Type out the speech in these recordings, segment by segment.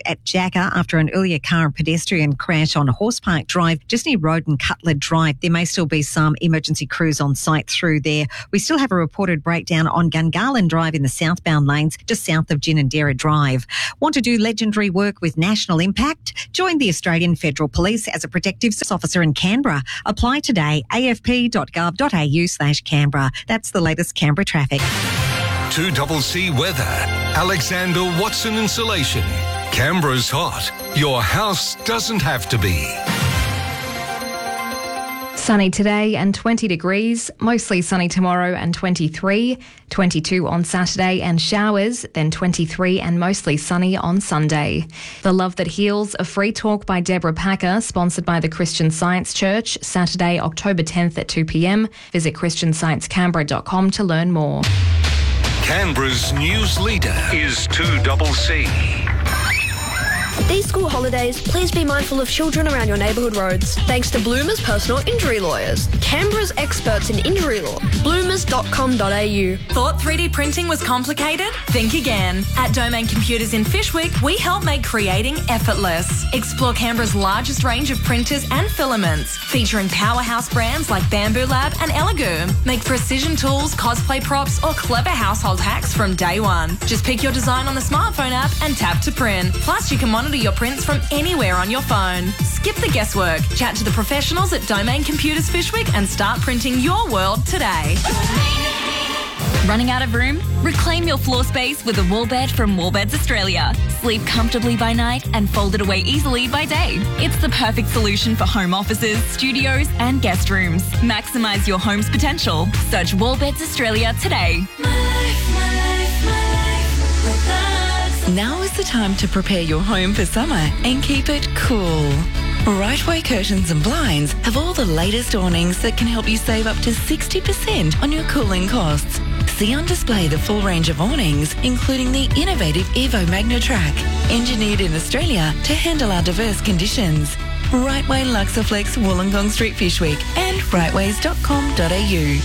at Jacker after an earlier car and pedestrian crash on Horse Park Drive, just near Road and Cutler Drive. There may still be some emergency crews on site through there. We still have a reported breakdown on Gungahlin Drive in the southbound lanes, just south of Ginninderra Drive. Want to do legendary work with national impact? Join the Australian Federal Police as a protective officer in Canberra. Apply today, afp.gov.au/Canberra. That's the latest Canberra traffic. 2CC weather. Alexander Watson Insulation. Canberra's hot. Your house doesn't have to be. Sunny today and 20 degrees, mostly sunny tomorrow and 23, 22 on Saturday and showers, then 23 and mostly sunny on Sunday. The Love That Heals, a free talk by Deborah Packer, sponsored by the Christian Science Church, Saturday, October 10th at 2 p.m. Visit christiansciencecanberra.com to learn more. Canberra's news leader is 2CC. These school holidays, please be mindful of children around your neighbourhood roads. Thanks to Bloomers Personal Injury Lawyers, Canberra's experts in injury law. bloomers.com.au. Thought 3D printing was complicated? Think again. At Domain Computers in Fyshwick, we help make creating effortless. Explore Canberra's largest range of printers and filaments, featuring powerhouse brands like Bamboo Lab and Elegoo. Make precision tools, cosplay props, or clever household hacks from day one. Just pick your design on the smartphone app and tap to print. Plus, you can monitor your prints from anywhere on your phone. Skip the guesswork. Chat to the professionals at Domain Computers Fyshwick and start printing your world today. Running out of room? Reclaim your floor space with a wall bed from Wallbeds Australia. Sleep comfortably by night and fold it away easily by day. It's the perfect solution for home offices, studios and guest rooms. Maximise your home's potential. Search Wallbeds Australia today. Now is the time to prepare your home for summer and keep it cool. Rightway Curtains and Blinds have all the latest awnings that can help you save up to 60% on your cooling costs. See on display the full range of awnings, including the innovative Evo Magnatrack, engineered in Australia to handle our diverse conditions. Rightway Luxaflex, Wollongong Street, Fyshwick, and rightways.com.au.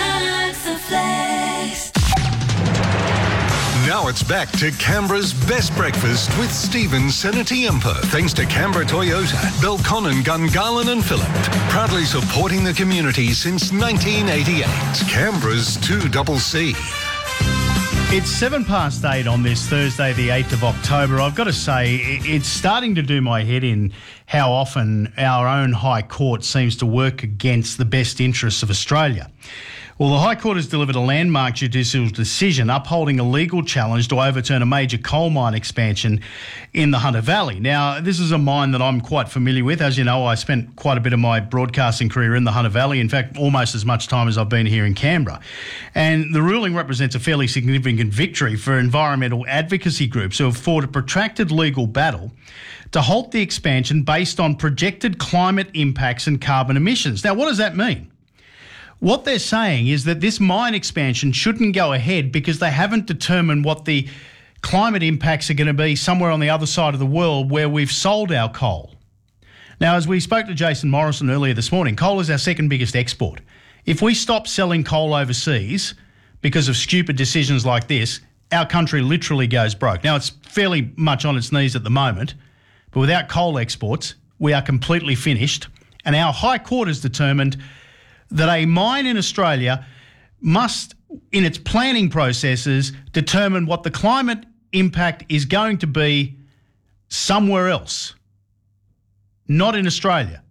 Now it's back to Canberra's best breakfast with Stephen Senatiempo. Thanks to Canberra Toyota, Belconnen, Gungahlin and Phillip. Proudly supporting the community since 1988. Canberra's 2CC. It's 8:07 on this Thursday, the 8th of October. I've got to say, it's starting to do my head in how often our own High Court seems to work against the best interests of Australia. Well, the High Court has delivered a landmark judicial decision upholding a legal challenge to overturn a major coal mine expansion in the Hunter Valley. Now, this is a mine that I'm quite familiar with. As you know, I spent quite a bit of my broadcasting career in the Hunter Valley, in fact, almost as much time as I've been here in Canberra. And the ruling represents a fairly significant victory for environmental advocacy groups who have fought a protracted legal battle to halt the expansion based on projected climate impacts and carbon emissions. Now, what does that mean? What they're saying is that this mine expansion shouldn't go ahead because they haven't determined what the climate impacts are going to be somewhere on the other side of the world where we've sold our coal. Now, as we spoke to Jason Morrison earlier this morning, coal is our second biggest export. If we stop selling coal overseas because of stupid decisions like this, our country literally goes broke. Now, it's fairly much on its knees at the moment, but without coal exports, we are completely finished. And our High Court has determined that a mine in Australia must, in its planning processes, determine what the climate impact is going to be somewhere else, not in Australia.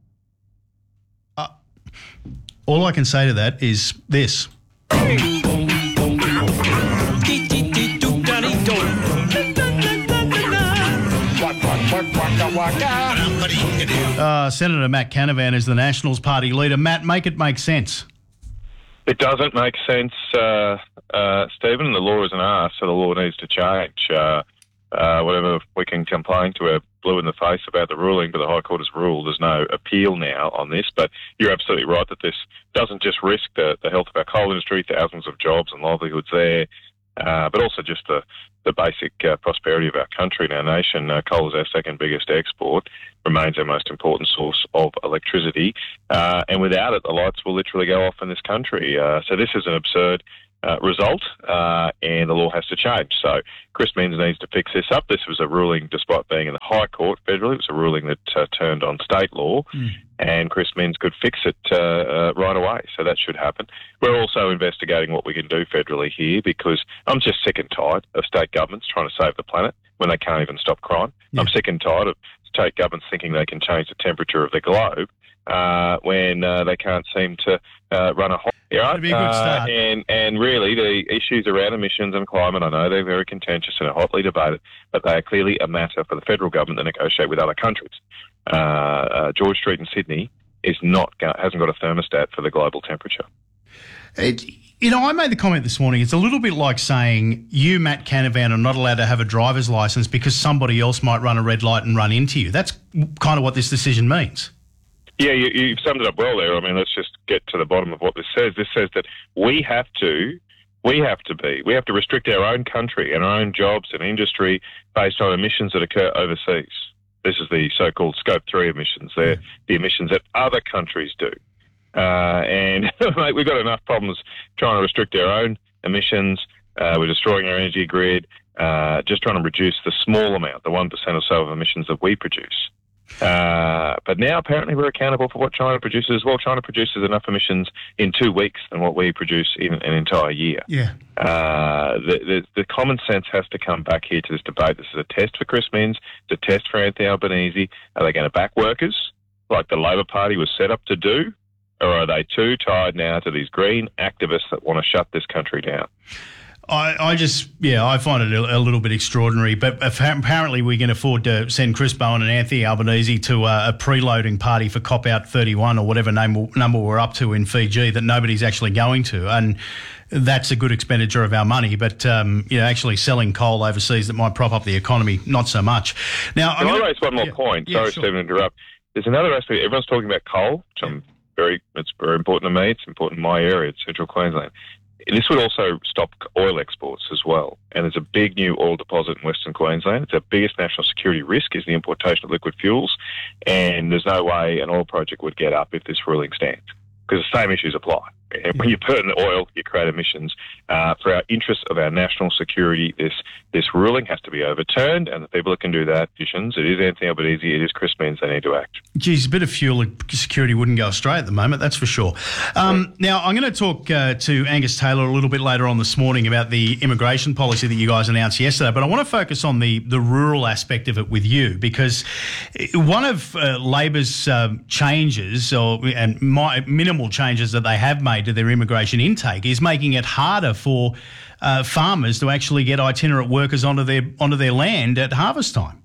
All I can say to that is this. Senator Matt Canavan is the Nationals Party leader. Matt, make it make sense. It doesn't make sense, Stephen. The law isn't asked, so the law needs to change. Whatever we can complain to our blue in the face about the ruling, but the High Court has ruled. There's no appeal now on this, but you're absolutely right that this doesn't just risk the health of our coal industry, thousands of jobs and livelihoods there, but also just the basic prosperity of our country and our nation. Coal is our second biggest export, remains our most important source of electricity, and without it, the lights will literally go off in this country. So this is an absurd result, and the law has to change. So Chris Minns needs to fix this up. This was a ruling, despite being in the High Court federally, it was a ruling that turned on state law, and Chris Minns could fix it right away. So that should happen. We're also investigating what we can do federally here, because I'm just sick and tired of state governments trying to save the planet when they can't even stop crime. Yeah. I'm sick and tired of state governments thinking they can change the temperature of the globe when they can't seem to run a hot. Right? It'd be a good start. And really, the issues around emissions and climate, I know they're very contentious and are hotly debated, but they are clearly a matter for the federal government to negotiate with other countries. George Street in Sydney hasn't got a thermostat for the global temperature. I made the comment this morning, it's a little bit like saying you, Matt Canavan, are not allowed to have a driver's licence because somebody else might run a red light and run into you. That's kind of what this decision means. Yeah, you've summed it up well there. I mean, let's just get to the bottom of what this says. This says that we have to restrict our own country and our own jobs and industry based on emissions that occur overseas. This is the so-called Scope 3 emissions. They're the emissions that other countries do. And mate, we've got enough problems trying to restrict our own emissions. We're destroying our energy grid, just trying to reduce the small amount, the 1% or so of emissions that we produce. But now apparently we're accountable for what China produces as well. China produces enough emissions in 2 weeks than what we produce in an entire year. Yeah. The common sense has to come back here to this debate. This is a test for Chris Minns. It's a test for Anthony Albanese. Are they going to back workers like the Labor Party was set up to do? Or are they too tied now to these green activists that want to shut this country down? I find it a little bit extraordinary, but apparently we can afford to send Chris Bowen and Anthony Albanese to a preloading party for Cop Out 31 or whatever number we're up to in Fiji that nobody's actually going to, and that's a good expenditure of our money. But actually selling coal overseas that might prop up the economy, not so much. Now, can I raise one more point? Sorry, Stephen, to interrupt. There's another aspect. Everyone's talking about coal, which it's very important to me. It's important in my area, it's Central Queensland. This would also stop oil exports as well. And there's a big new oil deposit in Western Queensland. It's our biggest national security risk is the importation of liquid fuels. And there's no way an oil project would get up if this ruling stands, because the same issues apply. And when you burn the oil, you create emissions. For our interests of our national security, this ruling has to be overturned, and the people that can do that, it is Anthony Albanese, it is Chris Minns, they need to act. Geez, a bit of fuel security wouldn't go astray at the moment, that's for sure. Now, I'm going to talk to Angus Taylor a little bit later on this morning about the immigration policy that you guys announced yesterday, but I want to focus on the rural aspect of it with you, because one of Labor's changes, and minimal changes that they have made to their immigration intake, is making it harder for farmers to actually get itinerant workers onto their land at harvest time.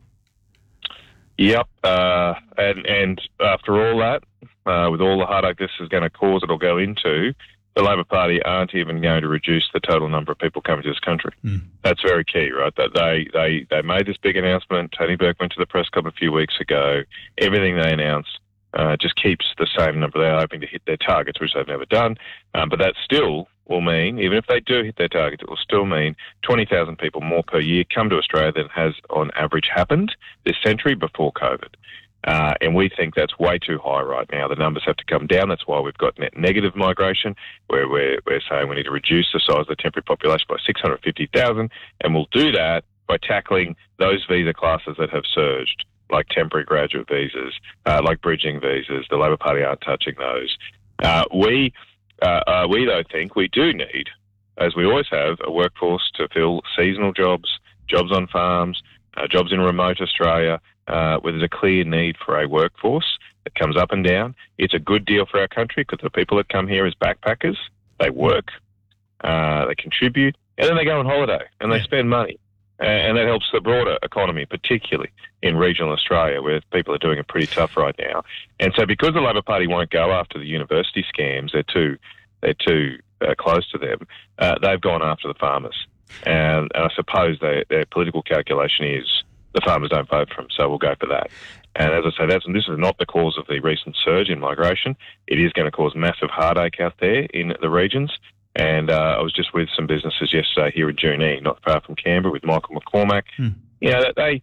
Yep, and after all that, with all the heartache this is going to cause, it'll go into, the Labor Party aren't even going to reduce the total number of people coming to this country. That's very key, right? That they made this big announcement. Tony Burke went to the press club a few weeks ago. Everything they announced just keeps the same number. They're hoping to hit their targets, which they've never done. But that still will mean, even if they do hit their targets, it will still mean 20,000 people more per year come to Australia than has on average happened this century before COVID. And we think that's way too high right now. The numbers have to come down. That's why we've got net negative migration, where we're saying we need to reduce the size of the temporary population by 650,000. And we'll do that by tackling those visa classes that have surged, like temporary graduate visas, like bridging visas. The Labor Party aren't touching those. We though think we do need, as we always have, a workforce to fill seasonal jobs, jobs on farms, jobs in remote Australia, where there's a clear need for a workforce that comes up and down. It's a good deal for our country because the people that come here as backpackers, they work, they contribute, and then they go on holiday and they spend money. And that helps the broader economy, particularly in regional Australia, where people are doing it pretty tough right now. And so because the Labor Party won't go after the university scams, they're too close to them, they've gone after the farmers. And I suppose their political calculation is the farmers don't vote for them, so we'll go for that. And as I say, this is not the cause of the recent surge in migration. It is going to cause massive heartache out there in the regions. And I was just with some businesses yesterday here in Junee, not far from Canberra, with Michael McCormack. You know, they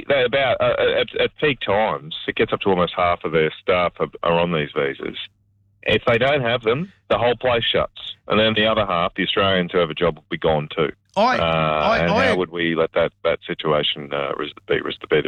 about at peak times, it gets up to almost half of their staff are on these visas. If they don't have them, the whole place shuts. And then the other half, the Australians who have a job, will be gone too. How would we let that situation be